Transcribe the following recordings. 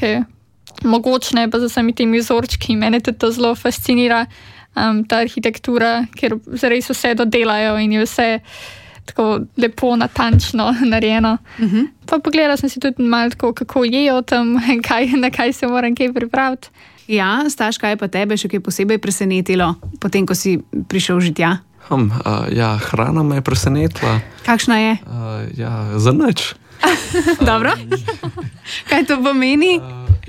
take mogočne, pa z vsemi temi vzorčki. Mene tudi to zelo fascinira, ta arhitektura, ker zares vse dodelajo in je vse tako lepo, natančno narejeno. Pa pogledala sem si tudi malo tako, kako jejo tam, na kaj se moram kaj pripraviti. Ja, Staš, kaj je pa tebe še kaj posebej presenetilo, potem, ko si prišel že tja? Hrana me je presenetila. Kakšna je? Za nič. Dobro. Kaj to pomeni?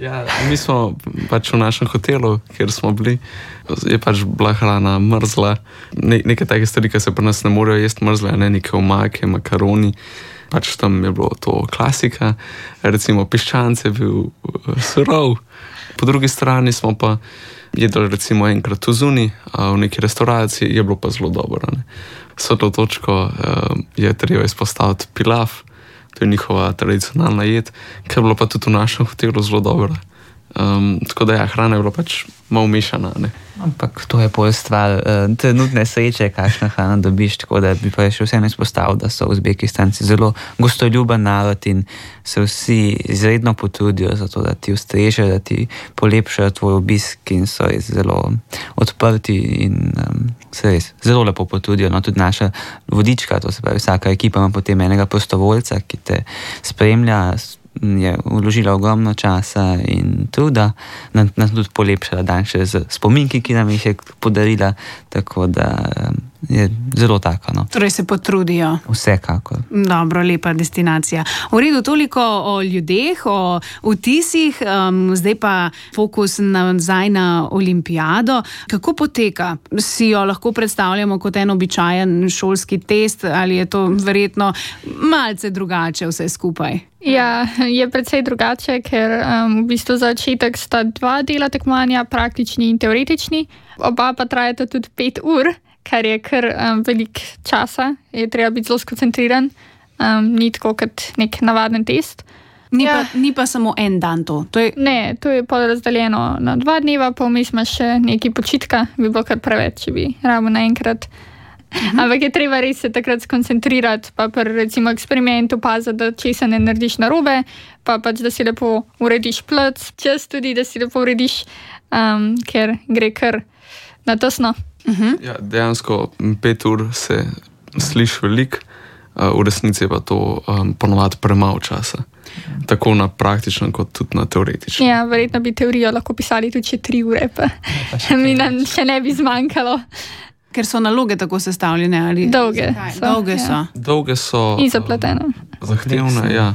Mi smo pač v našem hotelu, kjer smo bili, je pač bila hrana mrzla. Neke take stvari, ki se pri nas ne morejo jesti mrzle, neke omake, makaroni. Pač tam je bilo to klasika. Recimo piščanc je bil surov. Po drugi strani smo pa jedli recimo enkrat v zunaj, v neki restauraciji, je bilo pa zelo dobro. Svetlo točko je treba izpostaviti pilav, to je njihova tradicionalna jed, ker je bilo pa tudi v našem hotelu zelo dobro. Tako da hrana je bila pač malo mešana. Ampak to je pol stvar trenutne sreče, kakšna hrana dobiš, tako da bi pa še vseeno izpostavil, da so Uzbekistanci zelo gostoljuben narod in se vsi izredno potrudijo za to, da ti ustrežejo, da ti polepšajo tvoj obisk in so zelo odprti in se res zelo lepo potrudijo. No, tudi naša vodička, to se pravi vsaka ekipa ima potem enega prostovoljca, ki te spremlja, je vložila ogromno časa in truda, nam tudi polepšala dan še z spominki, ki nam jih je podarila, tako da je zelo tako. No. Torej se potrudijo. Vsekakor. Dobro, lepa destinacija. V redu, toliko o ljudeh, o vtisih, zdaj pa fokus nazaj na olimpijado. Kako poteka? Si jo lahko predstavljamo kot en običajen šolski test ali je to verjetno malce drugače vse skupaj? Ja, je precej drugače, ker v bistvu za začetek sta 2 dela tekmovanja, praktični in teoretični. Oba pa trajata tudi 5 ur, kar je kar veliko časa, je treba biti zelo skoncentriran, ni tako kot nek navaden test. Ni pa samo en dan to? Ne, to je razdeljeno na 2 dneva, pa vmes imaš še nekaj počitka, bi bilo kar preveč, če bi rabo naenkrat. Ampak je treba res se takrat skoncentrirati, pa pri recimo eksperimentu paziti, da česa ne narediš narobe, pa pač, da si lepo urediš plec, čas tudi, da si lepo urediš, ker gre kar na tesno. Ja, dejansko 5 ur se sliši veliko, v resnici je pa to ponovadi premalo časa. Tako na praktičnem, kot tudi na teoretičnem. Ja, verjetno bi teorijo lahko pisali tudi še 3 ure, pa mi nam še ne bi zmanjkalo. Ker so naloge tako sestavljene ali? Dolge so. Dolge so. In zapletene. Zahtevne, ja.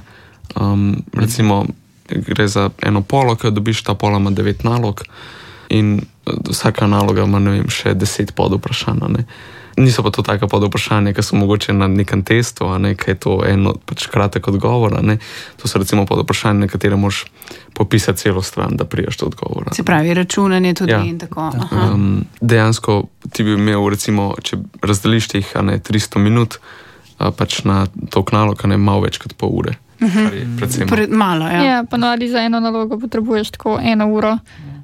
Recimo, gre za eno polo, ki jo dobiš, ta pola ima 9 nalog in vsaka naloga ima, ne vem, še 10 podvprašanj. Niso pa to taka podvprašanja, ki so mogoče na nekem testu, kaj je to eno pač kratek odgovor. To so recimo podvprašanja, na katere moraš popisati celo stran, da priješ do odgovora. Se pravi, računanje tudi in tako. Dejansko ti bi imel, recimo, če razdeliš teh 300 minut, pač na tok nalog, malo več kot pol ure. Kar je predvsem malo. Ja, ponovadi za eno nalogo potrebuješ tako 1 uro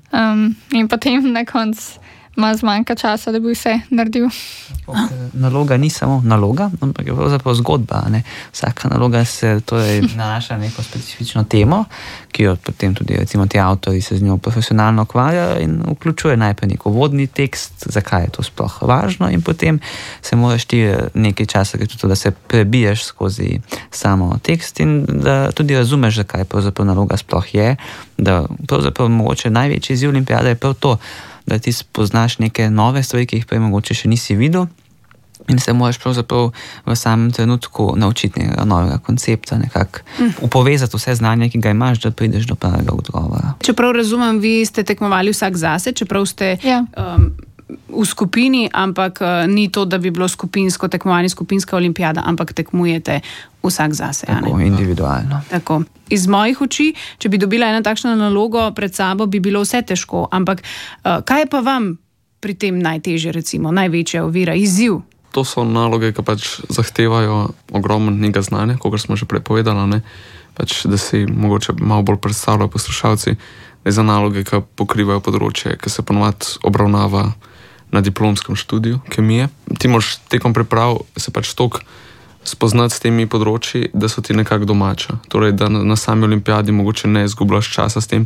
in potem na koncu ima zmanjka časa, da bi vse naredil. Naloga ni samo naloga, ampak je pravzaprav zgodba. Vsaka naloga se nanaša na neko specifično temo, ki jo potem tudi recimo ti avtorji se z njo profesionalno ukvarjajo in vključuje najprej nek uvodni tekst, zakaj je to sploh važno in potem se moraš ti nekaj časa, da se prebiješ skozi samo tekst in da tudi razumeš, zakaj pravzaprav naloga sploh je, da pravzaprav mogoče največji izziv olimpijade je prav to, da ti spoznaš neke nove stvari, ki jih prej mogoče še nisi videl in se moraš pravzaprav v samem trenutku naučiti nekega novega koncepta, nekako upovezati vse znanje, ki ga imaš, da prideš do pravega odgovora. Čeprav razumem, vi ste tekmovali vsak zase, čeprav ste v skupini, ampak ni to, da bi bilo skupinsko tekmovanje, skupinska olimpijada, ampak tekmujete vsak zase. Tako, individualno. Tako. Iz mojih oči, če bi dobila eno takšno nalogo pred sabo, bi bilo vse težko, ampak kaj je pa vam pri tem najtežje, recimo, največja ovira, izziv? To so naloge, ki pač zahtevajo ogromno nekega znanja, kot smo že prepovedali, pač, da si mogoče malo bolj predstavljajo poslušalci, da za naloge, ki pokrivajo področje, ki se ponovadi obravnava na diplomskem študiju kemije. Ti moraš tekom priprav se pač toliko spoznati s temi področji, da so ti nekako domača. Torej, da na sami olimpijadi mogoče ne izgubljaš časa s tem,